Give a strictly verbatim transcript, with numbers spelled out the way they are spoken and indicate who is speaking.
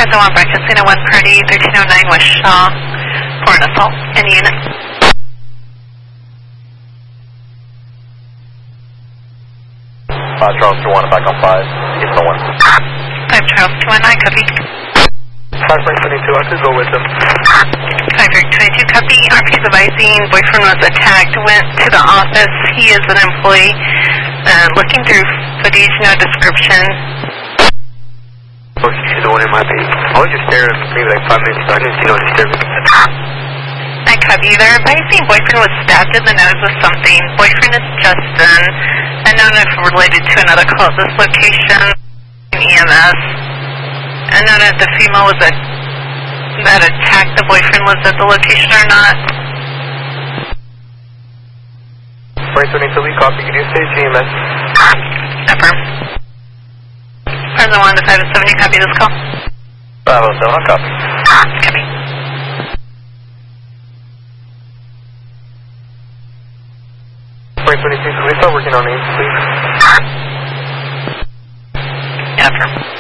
Speaker 1: Present one, Breakfast Casino one Purdy, thirteen oh nine West Shaw, for an assault in unit.
Speaker 2: five Charles two one, back on five, get no one.
Speaker 1: five Charles two one nine, copy.
Speaker 2: five Frank twenty-two, I could go with them.
Speaker 1: five Frank twenty-two, copy. R P advising, boyfriend was attacked, went to the office. He is an employee. Uh, looking through footage, no description.
Speaker 2: Oh, she's the one in my face. I was just staring at maybe like five minutes ago. I didn't see no disturbance.
Speaker 1: I copy. They're advising boyfriend was stabbed in the nose with something. Boyfriend is Justin. Unknown if related to another call at this location. E M S. Unknown if the female was a, that attacked the boyfriend was at the location or not.
Speaker 2: Frank twenty-two, we copy. Can you say G M S?
Speaker 1: Affirm. Present one to five oh seven, you copy this call?
Speaker 2: five oh seven, I'll copy.
Speaker 1: Copy.
Speaker 2: Frank twenty-two, can we start working on names, please?
Speaker 1: Affirm.